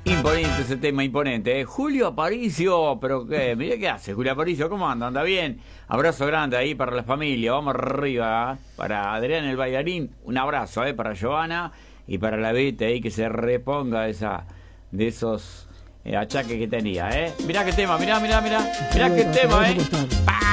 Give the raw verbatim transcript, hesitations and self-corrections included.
Imponente ese tema, imponente. ¿eh? Julio Aparicio, pero qué, mira qué hace Julio Aparicio, ¿cómo anda? ¿Anda bien? Abrazo grande ahí para la familia, vamos arriba. ¿eh? Para Adrián el bailarín, un abrazo, ¿eh? Para Giovanna y para la Vete ahí que se reponga de, esa, de esos eh, achaques que tenía. ¿eh? Mirá qué tema, mirá, mirá, mirá. Mirá qué tema, ¿eh?